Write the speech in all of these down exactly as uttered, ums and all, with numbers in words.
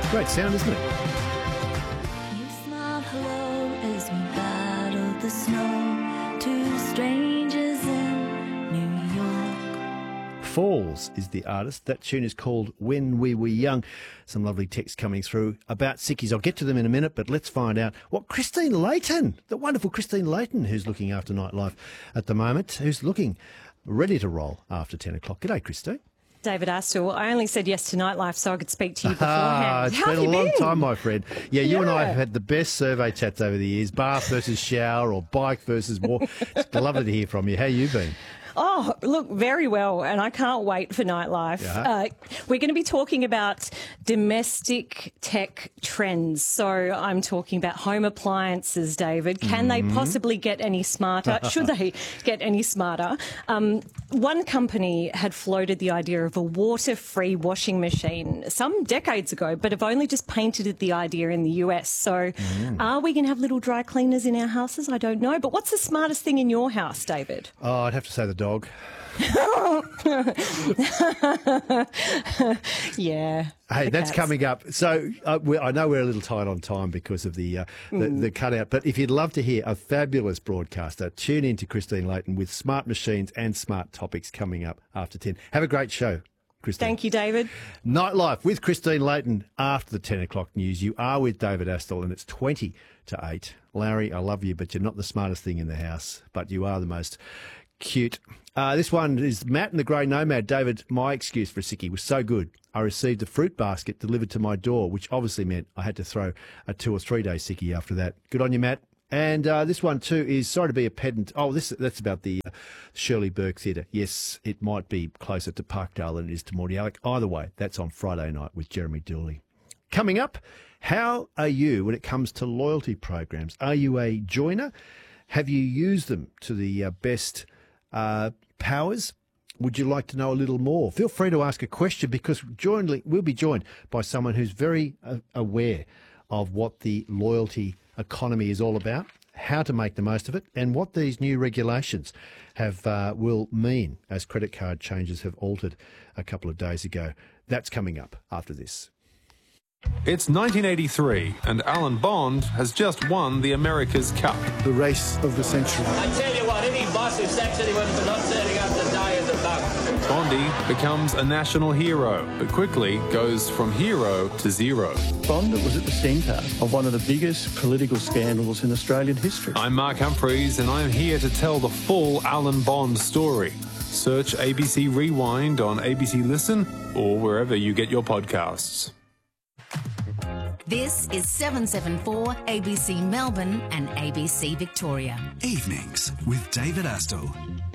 Great sound, isn't it? You smiled hello as we battled the snow. Two strangers in New York. Falls is the artist. That tune is called When We Were Young. Some lovely text coming through about sickies. I'll get to them in a minute, but let's find out what Christine Layton, the wonderful Christine Layton, who's looking after Nightlife at the moment, who's looking ready to roll after ten o'clock. G'day, Christine. David Astle, I only said yes to Nightlife so I could speak to you Ah, beforehand. it's How been have a you long been? time, my friend. Yeah, you Yeah. and I have had the best survey chats over the years, bath versus shower or bike versus walk. It's lovely to hear from you. How you been? Oh, look, very well, and I can't wait for Nightlife. Yeah. Uh, we're going to be talking about domestic tech trends. So I'm talking about home appliances, David. Can Mm-hmm. they possibly get any smarter? Should they get any smarter? Um, one company had floated the idea of a water-free washing machine some decades ago, but have only just painted the idea in the U S. So Mm. are we going to have little dry cleaners in our houses? I don't know. But what's the smartest thing in your house, David? Oh, I'd have to say the dog. Yeah. Hey, the that's cats. coming up. So uh, we're, I know we're a little tight on time because of the, uh, the the cutout. But if you'd love to hear a fabulous broadcaster, tune in to Christine Layton with smart machines and smart topics coming up after ten. Have a great show, Christine. Thank you, David. Nightlife with Christine Layton after the ten o'clock news. You are with David Astle and it's twenty to eight. Larry, I love you, but you're not the smartest thing in the house, but you are the most cute. Uh, this one is Matt and the Grey Nomad. David, my excuse for a sickie was so good. I received a fruit basket delivered to my door, which obviously meant I had to throw a two or three day sickie after that. Good on you, Matt. And uh, this one too is sorry to be a pedant. Oh, this that's about the uh, Shirley Burke Theatre. Yes, it might be closer to Parkdale than it is to Mordialloc. Either way, that's on Friday night with Jeremy Dooley. Coming up, how are you when it comes to loyalty programs? Are you a joiner? Have you used them to the uh, best uh, powers? Would you like to know a little more? Feel free to ask a question because jointly, we'll be joined by someone who's very uh, aware of what the loyalty economy is all about, how to make the most of it, and what these new regulations have uh, will mean as credit card changes have altered a couple of days ago. That's coming up after this. It's nineteen eighty-three, and Alan Bond has just won the America's Cup. The race of the century. I tell you what, any boss who sacks anyone for not turning up to die is a bum. Bondy becomes a national hero, but quickly goes from hero to zero. Bond was at the centre of one of the biggest political scandals in Australian history. I'm Mark Humphreys, and I'm here to tell the full Alan Bond story. Search A B C Rewind on A B C Listen or wherever you get your podcasts. This is seven seven four A B C Melbourne and A B C Victoria. Evenings with David Astle.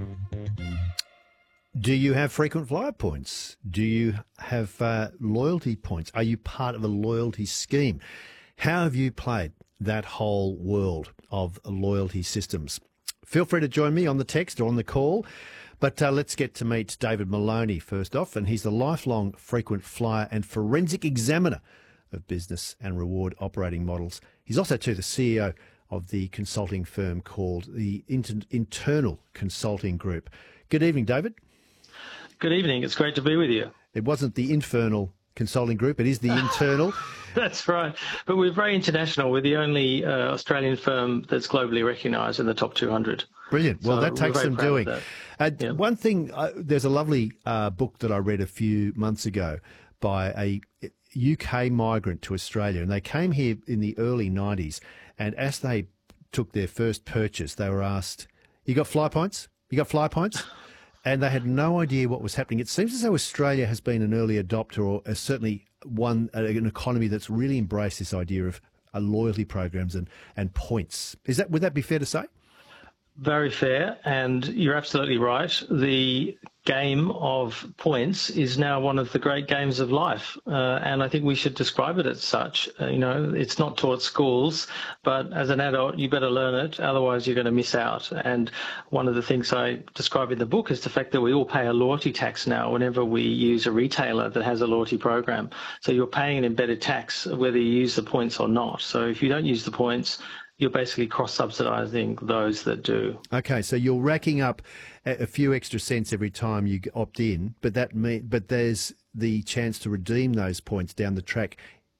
Do you have frequent flyer points? Do you have uh, loyalty points? Are you part of a loyalty scheme? How have you played that whole world of loyalty systems? Feel free to join me on the text or on the call. But uh, let's get to meet David Maloney first off, and he's the lifelong frequent flyer and forensic examiner of business and reward operating models. He's also, too, the C E O of the consulting firm called the Inter- Internal Consulting Group. Good evening, David. Good evening. It's great to be with you. It wasn't the Infernal Consulting Group, it is the Internal. That's right. But we're very international. We're the only uh, Australian firm that's globally recognised in the top two hundred. Brilliant. Well, So that we're takes very some proud of doing. that. Uh, Yeah. One thing, uh, there's a lovely uh, book that I read a few months ago by a U K migrant to Australia, and they came here in the early nineties, and as they took their first purchase, they were asked, you got fly points? You got fly points? And they had no idea what was happening. It seems as though Australia has been an early adopter, or uh, certainly one uh, an economy that's really embraced this idea of uh, loyalty programs and, and points. Is that would that be fair to say? Very fair, and you're absolutely right. The game of points is now one of the great games of life, uh, and I think we should describe it as such. Uh, you know, it's not taught schools, but as an adult, you better learn it, otherwise you're going to miss out. And one of the things I describe in the book is the fact that we all pay a loyalty tax now whenever we use a retailer that has a loyalty program. So you're paying an embedded tax whether you use the points or not. So if you don't use the points, you're basically cross-subsidising those that do. Okay, so you're racking up a, a few extra cents every time you opt in, but that mean, but there's the chance to redeem those points down the track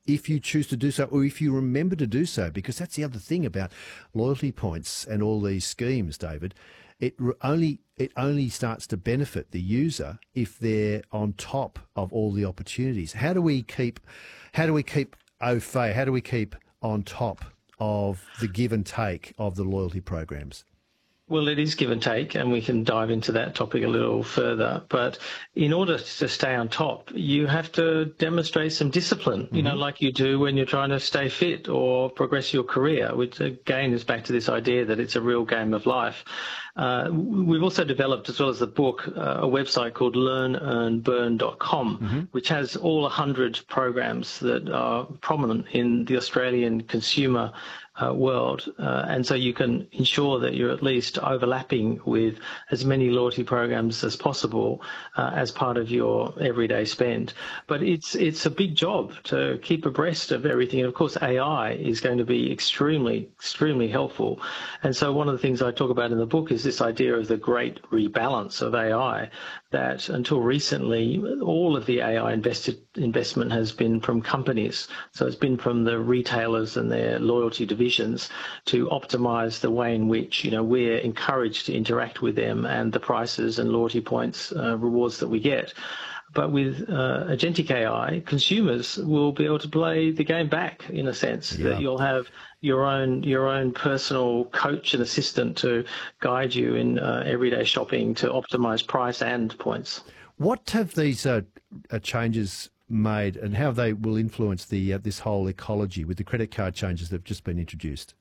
if you choose to do so, or if you remember to do so, because that's the other thing about loyalty points and all these schemes, David. It only it only starts to benefit the user if they're on top of all the opportunities. How do we keep how do we keep au fait? How do we keep on top of the give and take of the loyalty programs? Well, it is give and take, and we can dive into that topic a little further. But in order to stay on top, you have to demonstrate some discipline, mm-hmm. you know, like you do when you're trying to stay fit or progress your career, which again is back to this idea that it's a real game of life. Uh, we've also developed, as well as the book, uh, a website called learn earn burn dot com, mm-hmm. which has all one hundred programs that are prominent in the Australian consumer Uh, world, uh, and so you can ensure that you're at least overlapping with as many loyalty programs as possible uh, as part of your everyday spend. But it's it's a big job to keep abreast of everything, and of course A I is going to be extremely extremely helpful. And so one of the things I talk about in the book is this idea of the great rebalance of A I, that until recently all of the A I invested investment has been from companies. So it's been from the retailers and their loyalty divisions to optimize the way in which, you know, we're encouraged to interact with them and the prices and loyalty points uh, rewards that we get. But with uh, Agentic A I, consumers will be able to play the game back, in a sense, yeah. that you'll have your own your own personal coach and assistant to guide you in uh, everyday shopping to optimize price and points. What have these uh, uh, changes made, and how they will influence the uh, this whole ecology with the credit card changes that have just been introduced?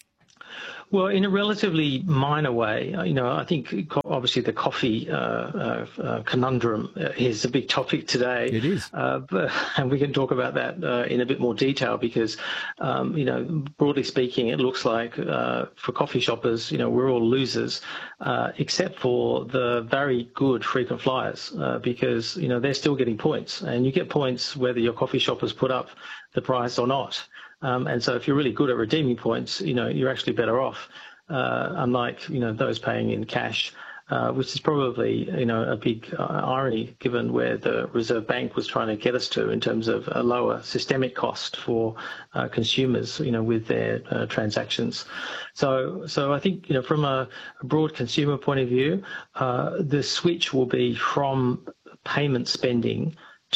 Well, in a relatively minor way, you know, I think obviously the coffee uh, uh, uh, conundrum is a big topic today. It is. Uh, but, and we can talk about that uh, in a bit more detail because, um, you know, broadly speaking, it looks like uh, for coffee shoppers, you know, we're all losers, uh, except for the very good frequent flyers uh, because, you know, they're still getting points, and you get points whether your coffee shoppers put up the price or not. Um, and so if you're really good at redeeming points, you know, you're actually better off, uh, unlike, you know, those paying in cash, uh, which is probably, you know, a big uh, irony given where the Reserve Bank was trying to get us to in terms of a lower systemic cost for uh, consumers, you know, with their uh, transactions. So, so I think, you know, from a, a broad consumer point of view, uh, the switch will be from payment spending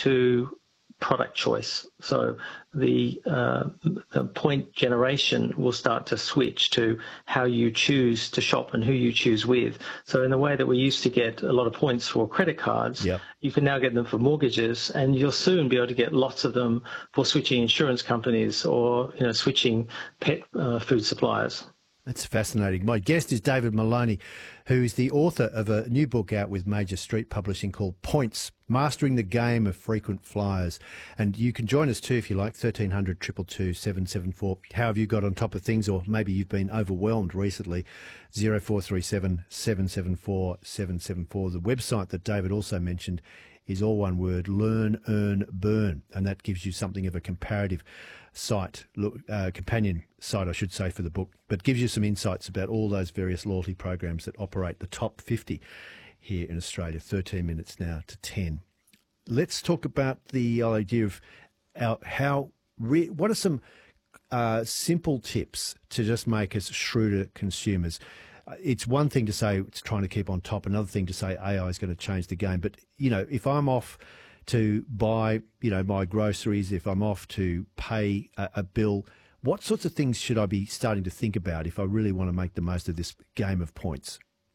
to product choice. So the, uh, the point generation will start to switch to how you choose to shop and who you choose with. So in the way that we used to get a lot of points for credit cards, yep. you can now get them for mortgages, and you'll soon be able to get lots of them for switching insurance companies or, you know, switching pet uh, food suppliers. That's fascinating. My guest is David Maloney, who is the author of a new book out with Major Street Publishing called Points, Mastering the Game of Frequent Flyers. And you can join us too if you like, thirteen hundred, two two two, seven seven four. How have you got on top of things, or maybe you've been overwhelmed recently? zero four three seven, seven seven four, seven seven four. The website that David also mentioned is all one word, Learn, Earn, Burn, and that gives you something of a comparative site, uh, companion site, I should say, for the book, but gives you some insights about all those various loyalty programs that operate the top fifty here in Australia. thirteen minutes now to ten. Let's talk about the idea of our, how, re, what are some uh, simple tips to just make us shrewder consumers? It's one thing to say it's trying to keep on top, another thing to say A I is going to change the game. But, you know, if I'm off to buy, you know, my groceries, if I'm off to pay a, a bill, what sorts of things should I be starting to think about if I really want to make the most of this game of points?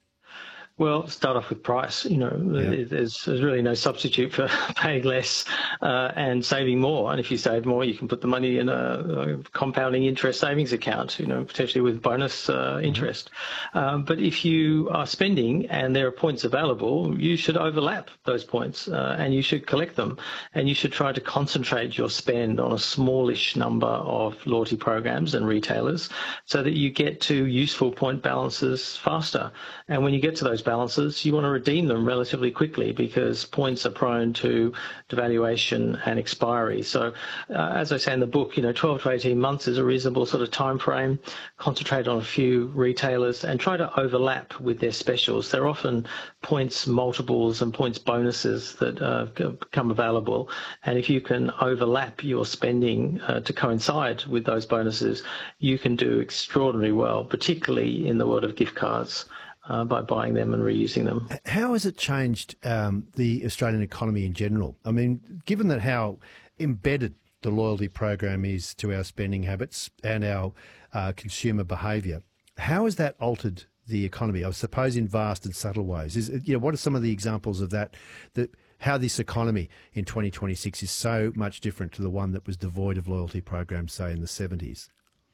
Well, start off with price. You know, yeah. there's, there's really no substitute for paying less uh, and saving more. And if you save more, you can put the money in a, a compounding interest savings account, you know, potentially with bonus uh, interest. Mm-hmm. Um, but if you are spending and there are points available, you should overlap those points uh, and you should collect them. And you should try to concentrate your spend on a smallish number of loyalty programs and retailers so that you get to useful point balances faster. And when you get to those balances, you want to redeem them relatively quickly because points are prone to devaluation and expiry. So, uh, as I say in the book, you know, twelve to eighteen months is a reasonable sort of time frame. Concentrate on a few retailers and try to overlap with their specials. They're often points multiples and points bonuses that uh, become available. And if you can overlap your spending uh, to coincide with those bonuses, you can do extraordinarily well, particularly in the world of gift cards, uh, by buying them and reusing them. How has it changed um, the Australian economy in general? I mean, given that how embedded the loyalty program is to our spending habits and our uh, consumer behaviour, how has that altered the economy? I suppose in vast and subtle ways. Is, you know, what are some of the examples of that, that how this economy in twenty twenty-six is so much different to the one that was devoid of loyalty programs, say, in the seventies?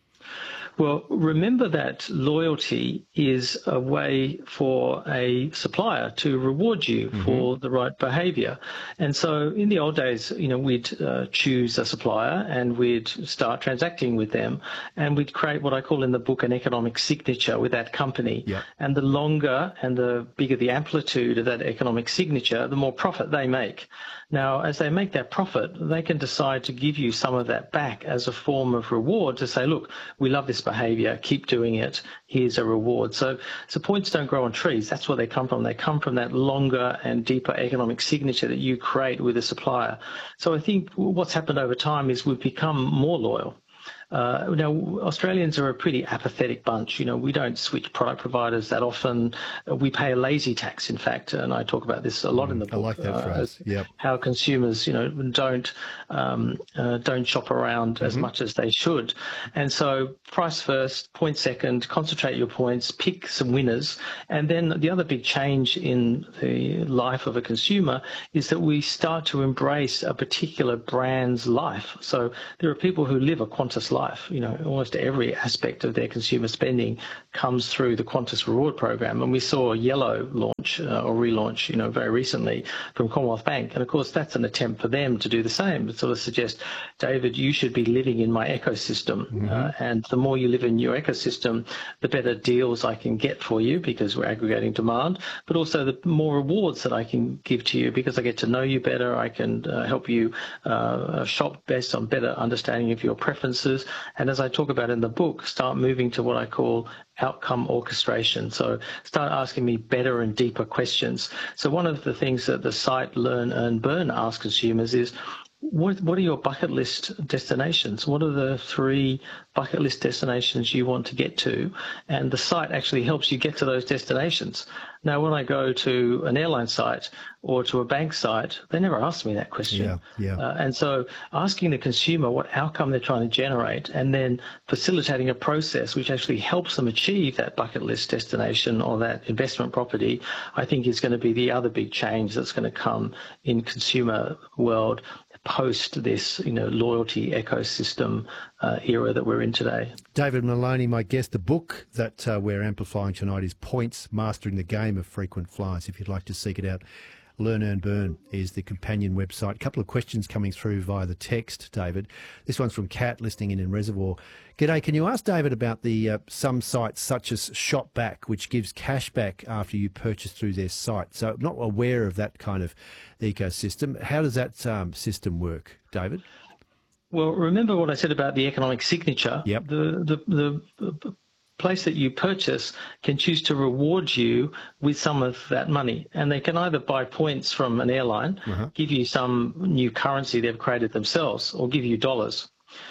Well, remember that loyalty is a way for a supplier to reward you mm-hmm. for the right behaviour. And so in the old days, you know, we'd uh, choose a supplier and we'd start transacting with them, and we'd create what I call in the book an economic signature with that company. Yeah. And the longer and the bigger the amplitude of that economic signature, the more profit they make. Now, as they make that profit, they can decide to give you some of that back as a form of reward to say, look, we love this behaviour, keep doing it, here's a reward. So, so points don't grow on trees. That's where they come from. They come from that longer and deeper economic signature that you create with a supplier. So I think what's happened over time is we've become more loyal. Uh, now, Australians are a pretty apathetic bunch. You know, we don't switch product providers that often. We pay a lazy tax, in fact, and I talk about this a lot mm, in the book. I like that uh, phrase. Yep. How consumers, you know, don't um, uh, don't shop around mm-hmm. as much as they should, and so price first, point second, concentrate your points, pick some winners, and then the other big change in the life of a consumer is that we start to embrace a particular brand's life. So there are people who live a Qantas life. You know, almost every aspect of their consumer spending comes through the Qantas Reward Program, and we saw Yellow launch uh, or relaunch, you know, very recently from Commonwealth Bank, and of course that's an attempt for them to do the same. It sort of suggests, David, you should be living in my ecosystem, mm-hmm. uh, and the more you live in your ecosystem, the better deals I can get for you because we're aggregating demand, but also the more rewards that I can give to you because I get to know you better. I can uh, help you uh, shop based on better understanding of your preferences. And as I talk about in the book, start moving to what I call outcome orchestration. So start asking me better and deeper questions. So one of the things that the site Learn, Earn, Burn asks consumers is, What, what are your bucket list destinations? What are the three bucket list destinations you want to get to? And the site actually helps you get to those destinations. Now, when I go to an airline site or to a bank site, they never ask me that question. Yeah, yeah. Uh, and so asking the consumer what outcome they're trying to generate and then facilitating a process which actually helps them achieve that bucket list destination or that investment property, I think is going to be the other big change that's going to come in consumer world post this, you know, loyalty ecosystem uh, era that we're in today. David Maloney, my guest. The book that uh, we're amplifying tonight is Points, Mastering the Game of Frequent Flyers. If you'd like to seek it out, Learn, Earn, Burn is the companion website. A couple of questions coming through via the text, David. This one's from Kat, listening in in Reservoir. G'day, can you ask David about the uh, some sites such as Shopback, which gives cash back after you purchase through their site? So I'm not aware of that kind of ecosystem. How does that um, system work, David? Well, remember what I said about the economic signature. Yep. The, the, the, the place that you purchase can choose to reward you with some of that money. And they can either buy points from an airline, uh-huh. give you some new currency they've created themselves, or give you dollars.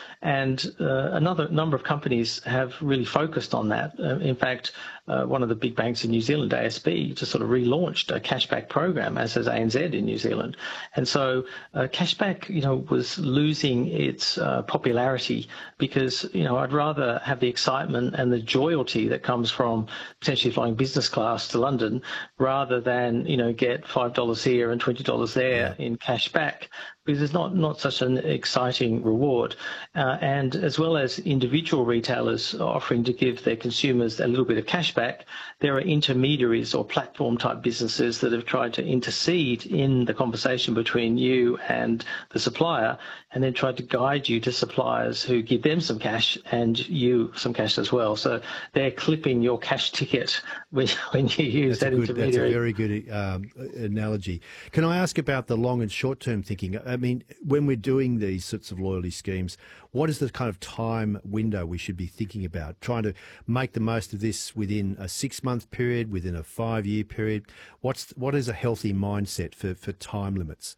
And uh, another number of companies have really focused on that. Uh, in fact, uh, one of the big banks in New Zealand, A S B, just sort of relaunched a cashback program, as has A N Z in New Zealand. And so uh, cashback, you know, was losing its uh, popularity because, you know, I'd rather have the excitement and the joyalty that comes from potentially flying business class to London rather than, you know, get five dollars here and twenty dollars there yeah. in cashback. because it's not, not such an exciting reward. Uh, and as well as individual retailers offering to give their consumers a little bit of cash back, there are intermediaries or platform type businesses that have tried to intercede in the conversation between you and the supplier, and then tried to guide you to suppliers who give them some cash and you some cash as well. So they're clipping your cash ticket when, when you use that's that a good, intermediary. That's a very good um, analogy. Can I ask about the long and short term thinking? I mean, when we're doing these sorts of loyalty schemes, what is the kind of time window we should be thinking about? Trying to make the most of this within a six-month period, within a five-year period? What's what is a healthy mindset for, for time limits?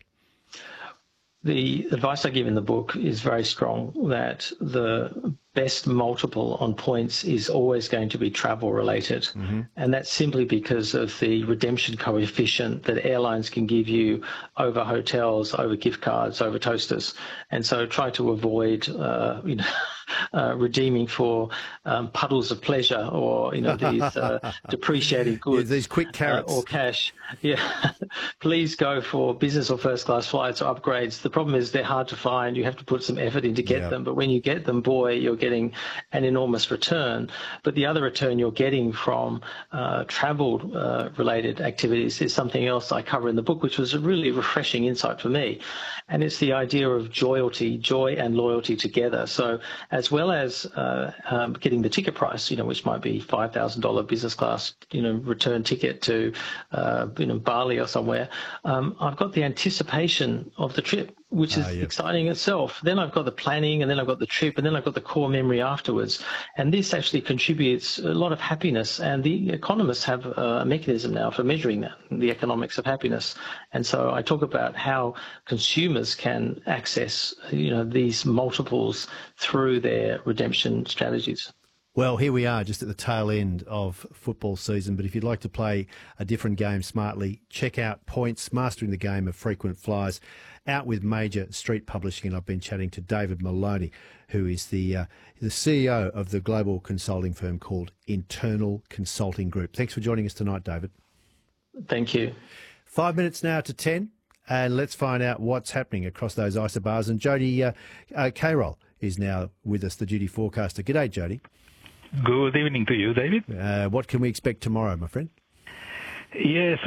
The advice I give in the book is very strong, that the best multiple on points is always going to be travel related. Mm-hmm. And that's simply because of the redemption coefficient that airlines can give you over hotels, over gift cards, over toasters. And so try to avoid, uh, you know, uh, redeeming for um, puddles of pleasure or, you know, these uh, depreciating goods. Yeah, these quick carrots. Uh, or cash. Yeah. Please go for business or first class flights or upgrades. The problem is they're hard to find. You have to put some effort in to get yeah. them. But when you get them, boy, you're getting an enormous return. But the other return you're getting from uh, travel uh, related activities is something else I cover in the book, which was a really refreshing insight for me. And it's the idea of joyalty, joy and loyalty together. So as well as uh, um, getting the ticket price, you know, which might be five thousand dollars business class, you know, return ticket to, uh, you know, Bali or somewhere, um, I've got the anticipation of the trip, which is uh, yeah. exciting itself. Then I've got the planning, and then I've got the trip, and then I've got the core memory afterwards. And this actually contributes a lot of happiness. And the economists have a mechanism now for measuring that, the economics of happiness. And so I talk about how consumers can access, you know, these multiples through their redemption strategies. Well, here we are just at the tail end of football season, but if you'd like to play a different game smartly, check out Points, Mastering the Game of Frequent Flyers, out with Major Street Publishing, and I've been chatting to David Maloney, who is the uh, the C E O of the global consulting firm called Internal Consulting Group. Thanks for joining us tonight, David. Thank you. Five minutes now to ten, and let's find out what's happening across those I S A bars. And Jody uh, uh, K-Roll is now with us, the duty forecaster. G'day, Jody. Good evening to you, David. Uh, what can we expect tomorrow, my friend? Yes,